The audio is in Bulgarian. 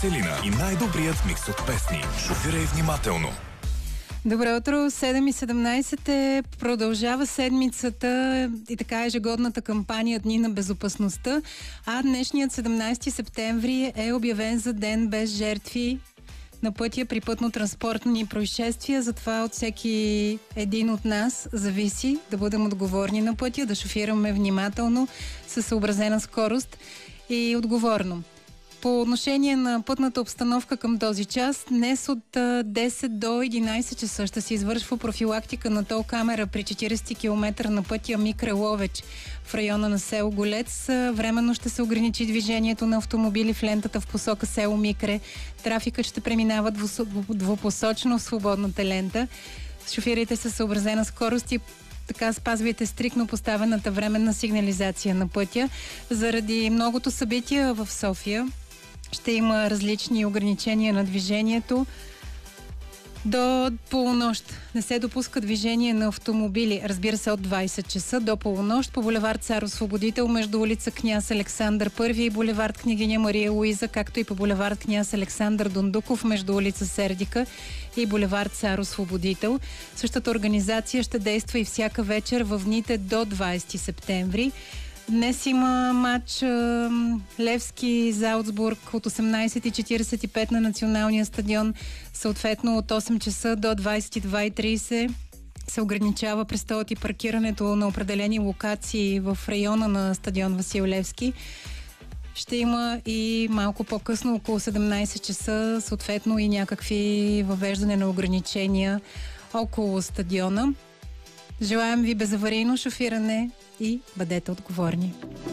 Целина и най-добрият микс от песни. Шофирай внимателно. Добро утро, 7:17 е. Продължава седмицата и така ежегодната кампания Дни на безопасността, а днешният 17 септември е обявен за ден без жертви на пътя при пътно-транспортни происшествия. Затова от всеки един от нас зависи да бъдем отговорни на пътя, да шофираме внимателно, със съобразена скорост и отговорно. По отношение на пътната обстановка към този час, днес от 10 до 11 часа ще се извършва профилактика на тол камера при 40 км на пътя Микре-Ловеч в района на село Голец. Временно ще се ограничи движението на автомобили в лентата в посока село Микре. Трафикът ще преминава двупосочно в свободната лента. Шофирайте със съобразена скорост и така спазвайте стриктно поставената временна сигнализация на пътя. Заради многото събития в София ще има различни ограничения на движението. До полунощ не се допуска движение на автомобили, разбира се, от 20 часа до полунощ по булевард Цар Освободител между улица Княз Александър I и булевард Княгиня Мария Луиза, както и по булевард Княз Александър Дондуков между улица Сердика и булевард Цар Освободител. Същата организация ще действа и всяка вечер в дните до 20 септември. Днес има матч Левски Заутсбург от 18:45 на националния стадион. Съответно от 8 часа до 22:30 се ограничава престоят и паркирането на определени локации в района на стадион Васил Левски. Ще има и малко по-късно, около 17 часа, съответно и някакви въвеждане на ограничения около стадиона. Желаем ви безаварийно шофиране и бъдете отговорни.